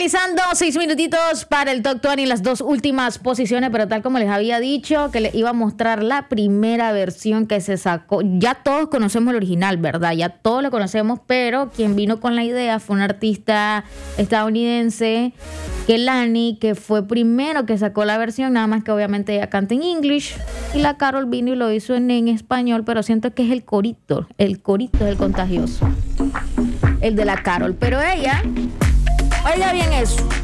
finalizando 6 minutitos para el Top 20, las 2 últimas posiciones, pero tal como les había dicho, que les iba a mostrar la primera versión que se sacó. Ya todos conocemos el original, ¿verdad? Ya todos lo conocemos, pero quien vino con la idea fue un artista estadounidense, Kehlani, que fue primero que sacó la versión, nada más que obviamente ella canta en English, y la Karol vino y lo hizo en español, pero siento que es el corito es el contagioso, el de la Karol, pero ella, oiga bien eso.